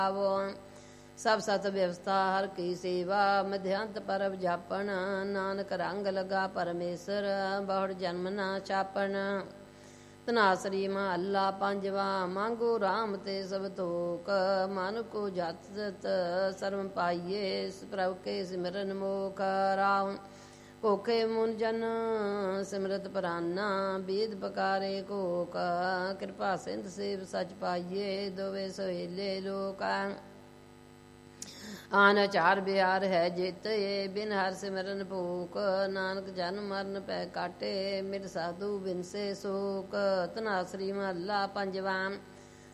ਸਭ ਸਤ ਵਿਵਸਥਾ ਹਰ ਕੀ ਸੇਵਾ ਮਧਿਅੰਤ ਪਰਬ ਜਾਪਣ ਨਾਨਕ ਰੰਗ ਲਗਾ ਪਰਮੇਸ਼ਰ ਬਹੁੜ ਜਨਮ ਨਾ ਚਾਪਣ ਤਨਾਸਰੀ ਮਹੱਲਾ ਪੰਜਵਾ ਮੰਗੋ ਰਾਮ ਤੇ ਸਭ ਤੋਕ ਮਨ ਕੋ ਜਤ ਸਰਮ ਪਾਈਏ ਪ੍ਰਭ ਕੇ ਸਿਮਰਨ ਮੋਖ ਰਾਮ ਭੁਖੇ ਮੁਨ ਜਨ ਸਿਮਰਤ ਪ੍ਰਾਨਾ ਬੀਦ ਪਕਾਰੇ ਕੋਕ ਕਿਰਪਾ ਸਿੰਧ ਸੇਵ ਸਚ ਪਾਈਏ ਦੋਵੇ ਸੋਹਿਲੇ ਲੋਕਾ ਆਨ ਚਾਰ ਬਿਹਾਰ ਹੈ ਜੇਤੇ ਬਿਨ ਹਰ ਸਿਮਰਨ ਭੂਖ ਨਾਨਕ ਜਨ ਮਰਨ ਪੈ ਕਾਟੇ ਮਿਰ ਸਾਧੂ ਬਿਨਸੇ ਸੋਕ ਤਨਾਸਰੀ ਮਹੱਲਾ ਪੰਜਵਾ